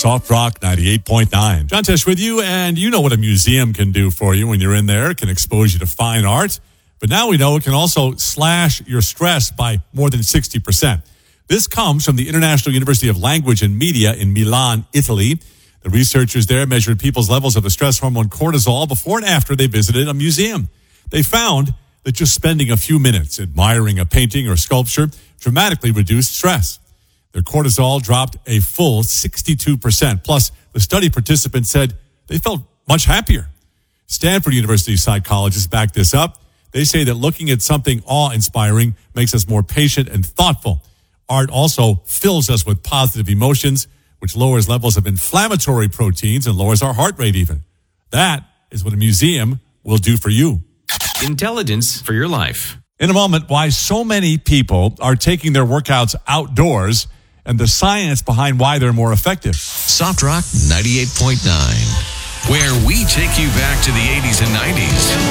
Soft Rock 98.9. John Tesh with you, and you know what a museum can do for you when you're in there. It can expose you to fine art, but now we know it can also slash your stress by more than 60%. This comes from the International University of Language and Media in Milan, Italy. The researchers there measured people's levels of the stress hormone cortisol before and after they visited a museum. They found that just spending a few minutes admiring a painting or sculpture dramatically reduced stress. Their cortisol dropped a full 62%. Plus, the study participants said they felt much happier. Stanford University psychologists back this up. They say that looking at something awe-inspiring makes us more patient and thoughtful. Art also fills us with positive emotions, which lowers levels of inflammatory proteins and lowers our heart rate even. That is what a museum will do for you. Intelligence for your life. In a moment, why so many people are taking their workouts outdoors and the science behind why they're more effective. Soft Rock 98.9, where we take you back to the 80s and 90s.